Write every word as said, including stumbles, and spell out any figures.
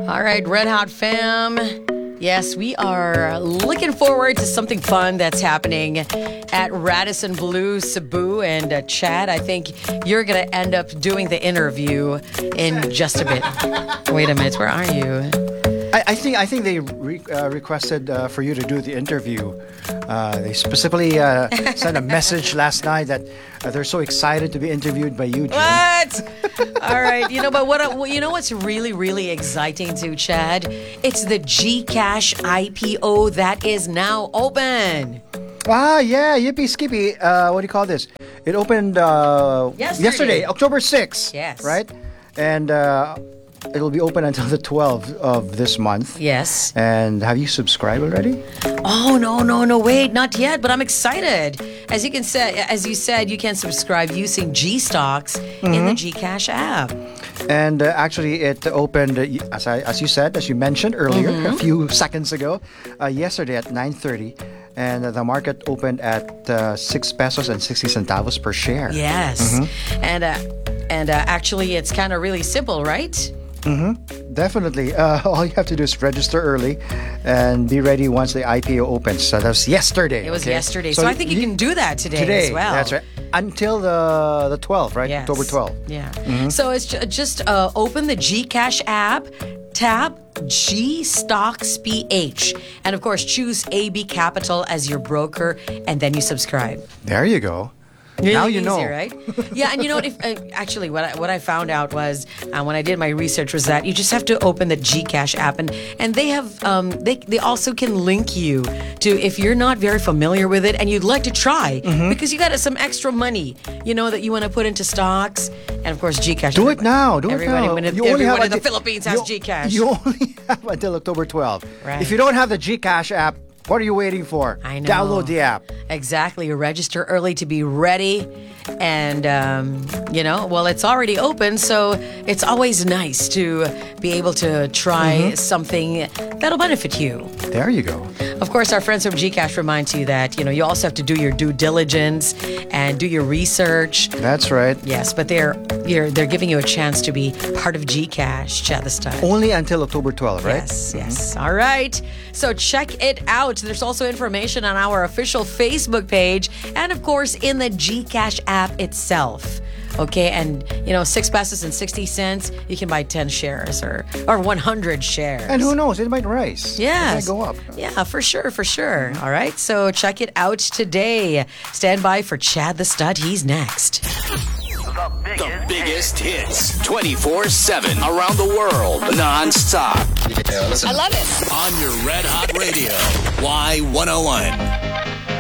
All right, Red Hot fam. Yes, we are looking forward to something fun that's happening at Radisson Blu Cebu. And uh, Chad, I think you're going to end up doing the interview in just a bit. Wait a minute, where are you? I, I think I think they re, uh, requested uh, for you to do the interview. Uh, they specifically uh, sent a message last night that uh, they're so excited to be interviewed by you, June. What? All right, you know, but what uh, you know what's really really exciting too, Chad? It's the GCash I P O that is now open. Ah, yeah, yippee skippy. Uh, what do you call this? It opened uh, yesterday. yesterday, October sixth. Yes. Right? And uh, it'll be open until the twelfth of this month. Yes. And have you subscribed already? Oh, no, no, no, wait, not yet, but I'm excited. As you can say, as you said, you can subscribe using G Stocks mm-hmm. in the GCash app. And uh, actually, it opened, uh, as I, as you said, as you mentioned earlier, mm-hmm. a few seconds ago, uh, yesterday at nine thirty. And uh, the market opened at uh, six pesos and sixty centavos per share. Yes. Mm-hmm. And uh, and uh, actually, it's kind of really simple, right? Mm-hmm. Definitely. Uh, all you have to do is register early and be ready once the I P O opens. So that was yesterday. It was okay? yesterday. So, so I think you, you can do that today, today as well. That's right. Until the the twelfth, right? Yes. October twelfth. Yeah. Mm-hmm. So it's ju- just uh, open the GCash app, tap G Stocks P H, and of course choose A B Capital as your broker, and then you subscribe. There you go. Really now you easy, know, right? Yeah, and you know what? If uh, actually, what I, what I found out was uh, when I did my research was that you just have to open the GCash app, and and they have um they they also can link you to if you're not very familiar with it and you'd like to try mm-hmm. because you got some extra money, you know, that you want to put into stocks, and of course GCash. Do it now. Do it everybody, now. When it, you only everyone have in the until, Philippines has you, GCash. You only have until October twelfth. Right. If you don't have the GCash app, what are you waiting for? I know. Download the app. Exactly. Register early to be ready. And, um, you know, well, it's already open, so it's always nice to be able to try mm-hmm. something that'll benefit you. There you go. Of course, our friends from GCash remind you that, you know, you also have to do your due diligence and do your research. That's right. Yes, but they're you're, they're giving you a chance to be part of GCash, Chad the Stud. Only until October twelfth, right? Yes, yes. Mm-hmm. All right. So check it out. There's also information on our official Facebook page and, of course, in the GCash app itself. Okay, and you know, six pesos and sixty cents, you can buy ten shares or or one hundred shares. And who knows, it might rise. Yes. It might go up. Yeah, for sure, for sure. All right, so check it out today. Stand by for Chad the Stud. He's next. The biggest, the biggest hits, twenty-four seven, around the world, non-stop. Yeah, listen. I love it. On your Red Hot Radio, Y one oh one.